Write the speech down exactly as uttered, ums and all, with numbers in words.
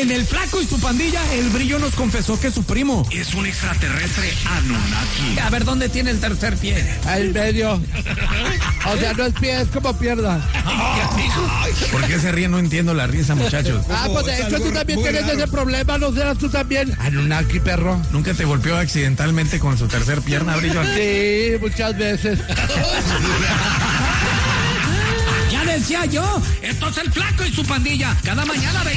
En El Flaco y su pandilla, el Brillo nos confesó que su primo es un extraterrestre Anunnaki. A ver, ¿dónde tiene el tercer pie? Al medio. O sea, no es pie, es como pierna. ¿Por qué se ríe? No entiendo la risa, muchachos. Ah, pues de hecho tú también tienes ese problema, ¿no serás tú también? Anunnaki, perro. ¿Nunca te golpeó accidentalmente con su tercer pierna, Brillo? Sí, muchas veces. Ya decía yo, esto es El Flaco y su pandilla. Cada mañana